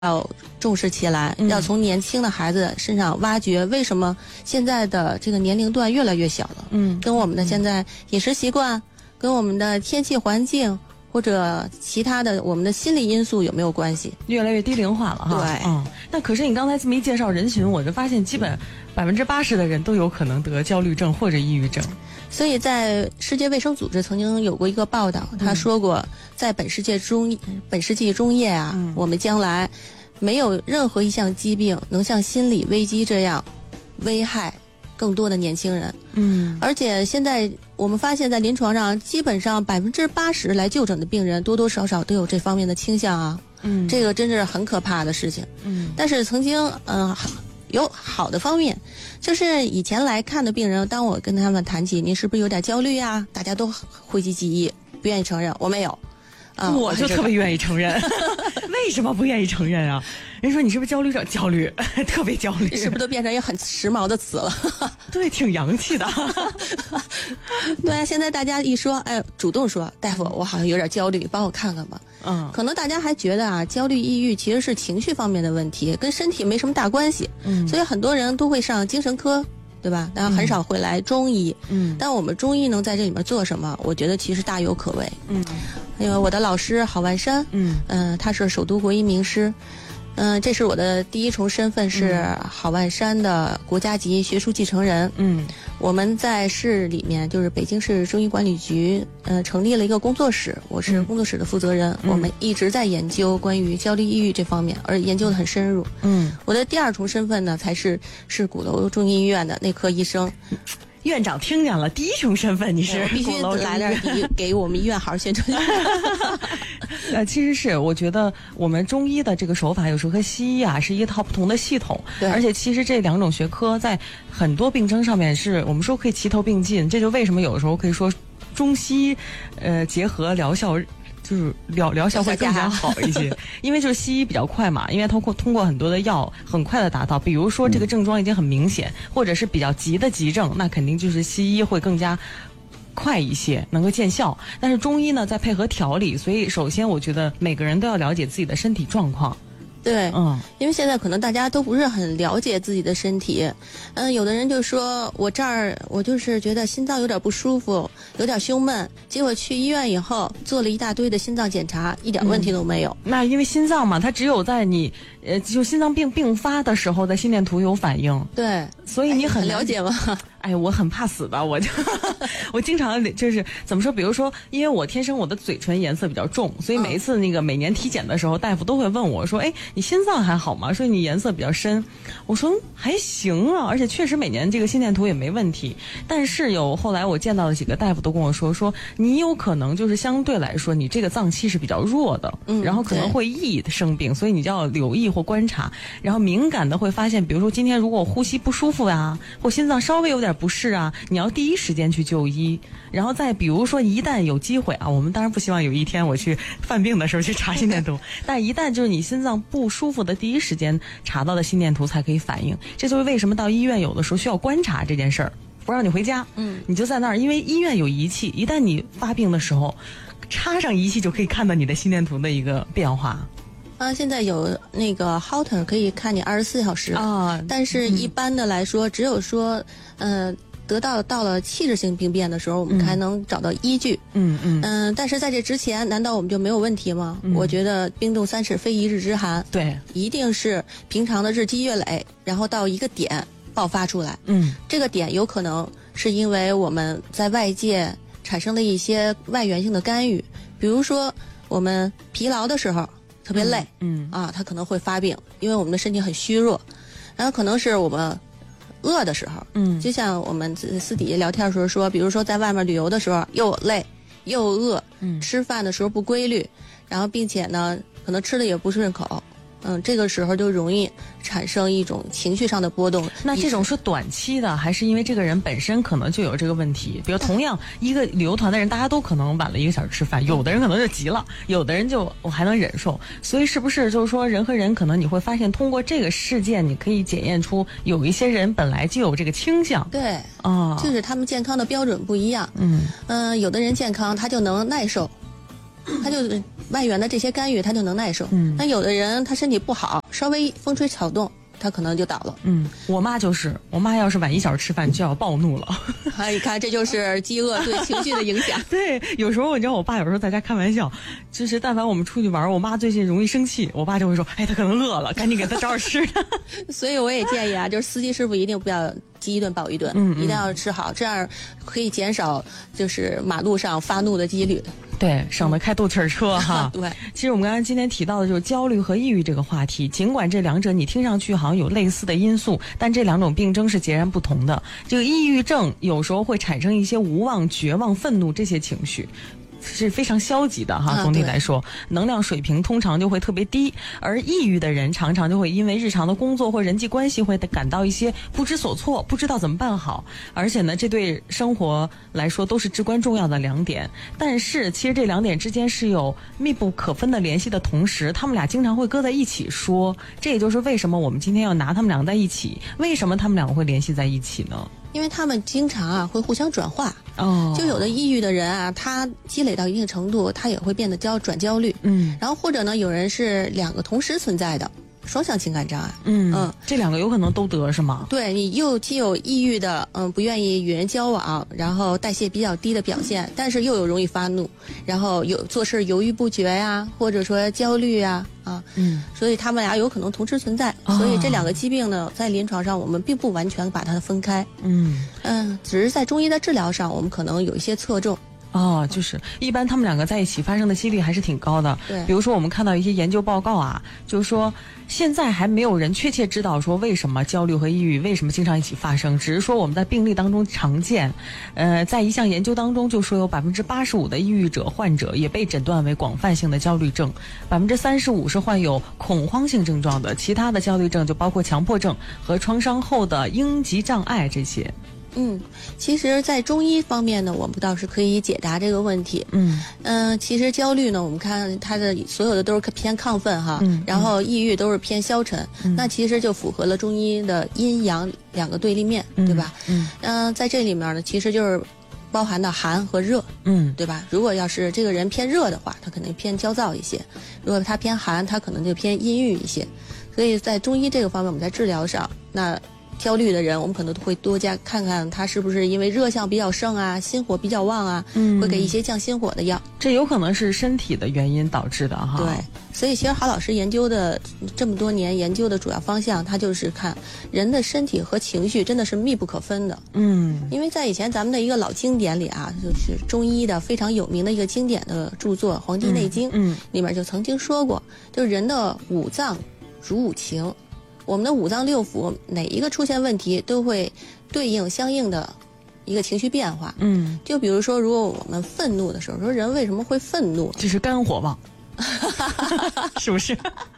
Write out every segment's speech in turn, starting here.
要重视起来，要从年轻的孩子身上挖掘为什么现在的这个年龄段越来越小了。跟我们的现在饮食习惯，跟我们的天气环境或者其他的我们的心理因素有没有关系？ 越来越低龄化了哈。 对， 那可是你刚才这么一介绍人群，我就发现基本80%的人都有可能得焦虑症或者抑郁症。 所以在世界卫生组织曾经有过一个报道，他说过，在本世纪中叶啊，我们将来没有任何一项疾病能像心理危机这样危害更多的年轻人。而且现在我们发现，在临床上，基本上80%来就诊的病人多多少少都有这方面的倾向啊。这个真是很可怕的事情。但是曾经有好的方面，就是以前来看的病人，当我跟他们谈起您是不是有点焦虑啊，大家都讳疾忌医，不愿意承认。我没有， 我就特别愿意承认。为什么不愿意承认啊？人说你是不是焦虑症？焦虑，特别焦虑， 是不是都变成一个很时髦的词了？ 对，挺洋气的。 对啊，现在大家一说，主动说，大夫，我好像有点焦虑，帮我看看吧。可能大家还觉得啊，焦虑、抑郁其实是情绪方面的问题，跟身体没什么大关系。所以很多人都会上精神科，对吧？当然很少会来中医。但我们中医能在这里面做什么？我觉得其实大有可为。因为我的老师郝万山，他是首都国医名师。这是我的第一重身份，是郝万山的国家级学术继承人。我们在市里面，就是北京市中医管理局，成立了一个工作室，我是工作室的负责人。我们一直在研究关于焦虑、抑郁这方面，而研究得很深入。我的第二重身份呢，才是鼓楼中医院的内科医生。 院长听见了，第一重身份你是必须来点给我们医院好好宣传。 其实是我觉得我们中医的这个手法有时候和西医啊是一套不同的系统，而且其实这两种学科在很多病症上面是我们说可以齐头并进，这就为什么有时候可以说中西结合疗效。就是疗效会更加好一些，因为就是西医比较快嘛，因为通过很多的药很快的达到，比如说这个症状已经很明显，或者是比较急的急症，那肯定就是西医会更加快一些，能够见效。但是中医呢，在配合调理，所以首先我觉得每个人都要了解自己的身体状况。 对，因为现在可能大家都不是很了解自己的身体，有的人就说我这儿我就是觉得心脏有点不舒服，有点胸闷，结果去医院以后做了一大堆的心脏检查，一点问题都没有。 那因为心脏嘛，它只有在你就心脏病并发的时候，在心电图有反应。 对， 所以你很了解吗？ 我很怕死的，我经常就是怎么说，比如说，因为我天生我的嘴唇颜色比较重，所以每一次每年体检的时候，大夫都会问我说：“哎，你心脏还好吗？”说你颜色比较深，我说还行啊，而且确实每年这个心电图也没问题。但是后来我见到的几个大夫都跟我说你有可能就是相对来说你这个脏器是比较弱的，然后可能会易生病，所以你就要留意或观察，然后敏感的会发现，比如说今天如果我呼吸不舒服啊，或心脏稍微有点不适啊，你要第一时间去就医。然后再比如说一旦有机会啊，我们当然不希望有一天我去犯病的时候去查心电图但一旦就是你心脏不舒服的第一时间查到的心电图才可以反应。这就是为什么到医院有的时候需要观察这件事儿，不让你回家，你就在那儿，因为医院有仪器，一旦你发病的时候插上仪器就可以看到你的心电图的一个变化。 现在有那个 Holter 可以看你24小时但是一般的来说，只有说到了器质性病变的时候，我们才能找到依据。但是在这之前，难道我们就没有问题吗？我觉得冰冻三尺非一日之寒， 对， 一定是平常的日积月累，然后到一个点爆发出来。这个点有可能是因为我们在外界产生了一些外源性的干预，比如说我们疲劳的时候特别累，它可能会发病，因为我们的身体很虚弱。然后可能是我们饿的时候，就像我们私底下聊天的时候说，比如说在外面旅游的时候又累又饿，吃饭的时候不规律，然后并且呢可能吃的也不顺口，这个时候就容易产生一种情绪上的波动。 那这种是短期的，还是因为这个人本身可能就有这个问题？比如同样一个旅游团的人，大家都可能晚了1个小时吃饭，有的人可能就急了，有的人就我还能忍受。所以是不是就是说人和人可能你会发现，通过这个事件，你可以检验出有一些人本来就有这个倾向？ 对，就是他们健康的标准不一样。有的人健康他就能耐受，他就外源的这些干预他就能耐受。那有的人他身体不好，稍微风吹草动，他可能就倒了。 我妈要是晚1小时吃饭就要暴怒了。 你看，这就是饥饿对情绪的影响。 对，有时候你知道，我爸有时候在家开玩笑，就是但凡我们出去玩，我妈最近容易生气，我爸就会说：“哎，他可能饿了，赶紧给他找点吃的。” 所以我也建议啊，就是司机师傅一定不要饥一顿饱一顿，一定要吃好，这样可以减少就是马路上发怒的几率。 对，省得开斗气车哈。 对， 其实我们刚才今天提到的就是焦虑和抑郁这个话题，尽管这两者你听上去好像有类似的因素，但这两种病症是截然不同的。这个抑郁症有时候会产生一些无望、绝望、愤怒这些情绪。是非常消极的哈，总体来说，能量水平通常就会特别低，而抑郁的人常常就会因为日常的工作或人际关系会感到一些不知所措，不知道怎么办好，而且呢，这对生活来说都是至关重要的2点。但是其实这2点之间是有密不可分的联系的同时，他们俩经常会搁在一起说，这也就是为什么我们今天要拿他们俩在一起，为什么他们两个会联系在一起呢？ 因为他们经常会互相转化。就有的抑郁的人啊，他积累到一定程度，他也会变得转焦虑。然后或者呢，有人是2个同时存在的双向情感障碍。 这2个有可能都得是吗？ 对，你既有抑郁的，不愿意与人交往，然后代谢比较低的表现，但是又有容易发怒，然后有做事犹豫不决呀，或者说焦虑呀。所以他们俩有可能同时存在。所以这2个疾病呢，在临床上我们并不完全把它分开。只是在中医的治疗上，我们可能有一些侧重。 就是一般他们2个在一起发生的几率还是挺高的。 对， 比如说我们看到一些研究报告啊，就是说现在还没有人确切知道说为什么焦虑和抑郁为什么经常一起发生，只是说我们在病例当中常见。在一项研究当中就说有85%的抑郁者患者也被诊断为广泛性的焦虑症，35%是患有恐慌性症状的，其他的焦虑症就包括强迫症和创伤后的应激障碍这些。 其实在中医方面呢，我们倒是可以解答这个问题。其实焦虑呢，我们看它的所有的都是偏亢奋哈，然后抑郁都是偏消沉，那其实就符合了中医的阴阳2个对立面，对吧？在这里面呢，其实就是包含到寒和热，对吧？如果要是这个人偏热的话，他可能偏焦躁一些；如果他偏寒，他可能就偏阴郁一些。所以在中医这个方面，我们在治疗上，那焦虑的人，我们可能都会多加看看他是不是因为热象比较盛啊，心火比较旺啊，会给一些降心火的药。 这有可能是身体的原因导致的哈。 对，所以其实郝老师研究的这么多年研究的主要方向，他就是看人的身体和情绪真的是密不可分的。因为在以前咱们的一个老经典里啊，就是中医的非常有名的一个经典的著作《黄帝内经》，里面就曾经说过，就是人的5脏如5情。我们的5脏6腑哪一个出现问题，都会对应相应的一个情绪变化。就比如说，如果我们愤怒的时候，说人为什么会愤怒？ 就是肝火旺，是不是？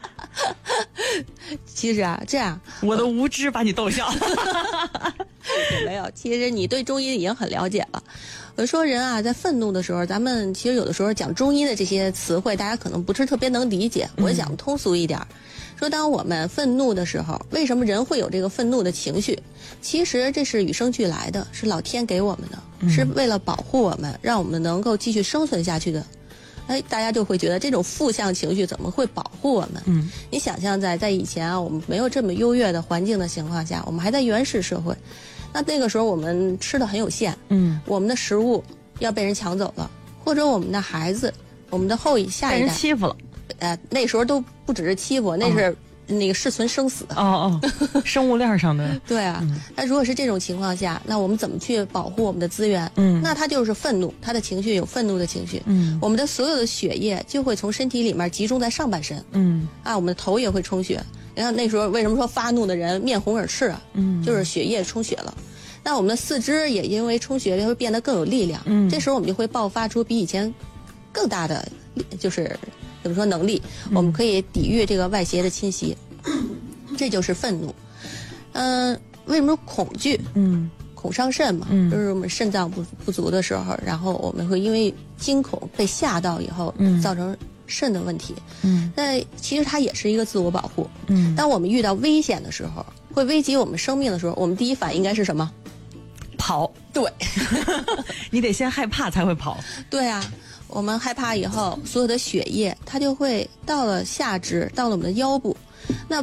其实啊，这样我的无知把你逗笑。 没有，其实你对中医已经很了解了。我说人啊，在愤怒的时候，咱们其实有的时候讲中医的这些词汇，大家可能不是特别能理解。我讲通俗一点，说当我们愤怒的时候，为什么人会有这个愤怒的情绪？其实这是与生俱来的，是老天给我们的，是为了保护我们，让我们能够继续生存下去的。大家就会觉得这种负向情绪怎么会保护我们？你想象在以前啊，我们没有这么优越的环境的情况下，我们还在原始社会，那个时候我们吃的很有限，我们的食物要被人抢走了，或者我们的孩子，我们的下一代被人欺负了， 那时候都不只是欺负，那是那个视存生死。 生物链上的。 对啊，那如果是这种情况下，那我们怎么去保护我们的资源？那他就是愤怒，他的情绪有愤怒的情绪。我们的所有的血液就会从身体里面集中在上半身。我们的头也会充血。你看那时候为什么说发怒的人面红耳赤啊？就是血液充血了。那我们的四肢也因为充血会变得更有力量。这时候我们就会爆发出比以前更大的，就是怎么说能力，我们可以抵御这个外邪的侵袭。这就是愤怒。为什么恐惧？恐伤肾嘛，就是我们肾脏不足的时候，然后我们会因为惊恐被吓到以后，造成肾的问题。那其实它也是一个自我保护。当我们遇到危险的时候，会危及我们生命的时候，我们第一反应应该是什么？跑。对。 你得先害怕才会跑。 对啊。 我们害怕以后，所有的血液它就会到了下肢，到了我们的腰部。那